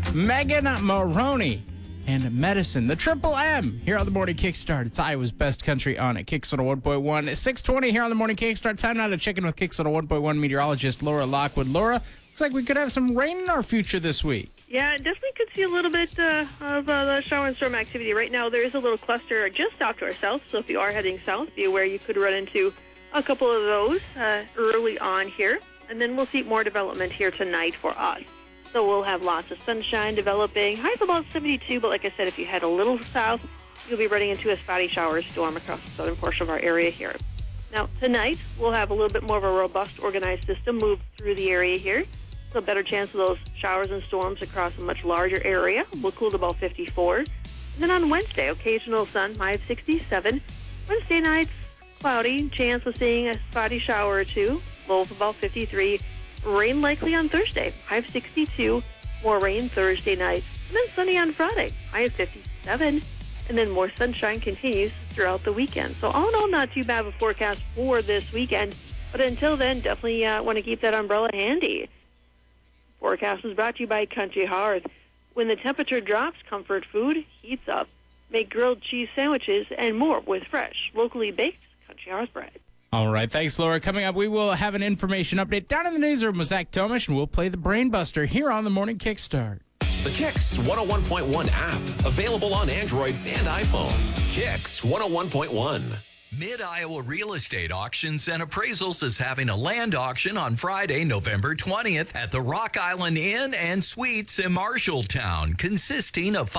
Megan Maroney and Medicine, the Triple M, here on the Morning Kickstart. It's Iowa's best country on it. Kicks on a 1.1. 6:20 here on the Morning Kickstart. Time now to check in with Kicks on a 1.1 meteorologist Laura Lockwood. Laura, looks like we could have some rain in our future this week. Yeah, definitely could see a little bit of the shower and storm activity. Right now, there is a little cluster just off to our south, so if you are heading south, be aware you could run into a couple of those early on here. And then we'll see more development here tonight for us. So we'll have lots of sunshine developing. High of about 72, but like I said, if you head a little south, you'll be running into a spotty shower storm across the southern portion of our area here. Now, tonight, we'll have a little bit more of a robust, organized system move through the area here. So a better chance of those showers and storms across a much larger area. We'll cool to about 54. And then on Wednesday, occasional sun, high of 67. Wednesday nights, cloudy, chance of seeing a spotty shower or two, low of about 53. Rain likely on Thursday, high of 62. More rain Thursday night. And then sunny on Friday, high of 57. And then more sunshine continues throughout the weekend. So all in all, not too bad of a forecast for this weekend. But until then, definitely want to keep that umbrella handy. Forecast is brought to you by Country Hearth. When the temperature drops, comfort food heats up. Make grilled cheese sandwiches and more with fresh, locally baked Country Hearth bread. All right, thanks, Laura. Coming up, we will have an information update down in the newsroom with Zach Tomish, and we'll play the Brain Buster here on the Morning Kickstart. The Kicks 101.1 app, available on Android and iPhone. Kicks 101.1. Mid-Iowa Real Estate Auctions and Appraisals is having a land auction on Friday, November 20th at the Rock Island Inn and Suites in Marshalltown, consisting of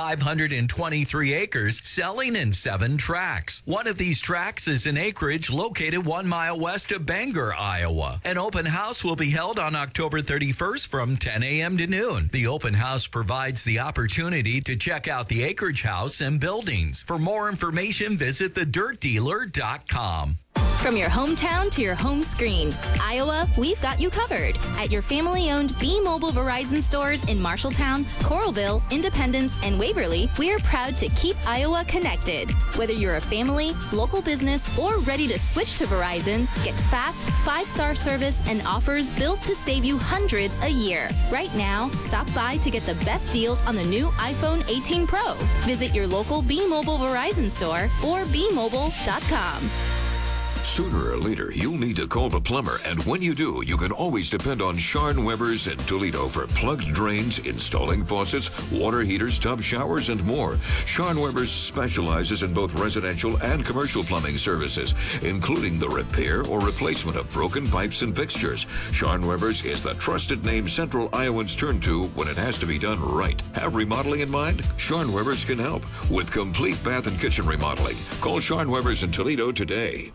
523 acres, selling in 7 tracts. One of these tracts is an acreage located 1 mile west of Bangor, Iowa. An open house will be held on October 31st from 10 a.m. to noon. The open house provides the opportunity to check out the acreage house and buildings. For more information, visit thedirtdealer.com. From your hometown to your home screen, Iowa, we've got you covered. At your family-owned B-Mobile Verizon stores in Marshalltown, Coralville, Independence, and Waverly, we are proud to keep Iowa connected. Whether you're a family, local business, or ready to switch to Verizon, get fast, 5-star service and offers built to save you hundreds a year. Right now, stop by to get the best deals on the new iPhone 18 Pro. Visit your local B-Mobile Verizon store or bmobile.com. Sooner or later, you'll need to call the plumber, and when you do, you can always depend on Scharnwebers in Toledo for plugged drains, installing faucets, water heaters, tub showers, and more. Scharnwebers specializes in both residential and commercial plumbing services, including the repair or replacement of broken pipes and fixtures. Scharnwebers is the trusted name Central Iowans turn to when it has to be done right. Have remodeling in mind? Scharnwebers can help with complete bath and kitchen remodeling. Call Scharnwebers in Toledo today.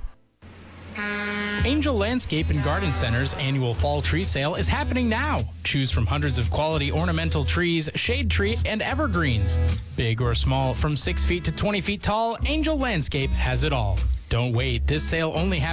Angel Landscape and Garden Center's annual fall tree sale is happening now. Choose from hundreds of quality ornamental trees, shade trees, and evergreens. Big or small, from 6 feet to 20 feet tall, Angel Landscape has it all. Don't wait. This sale only happens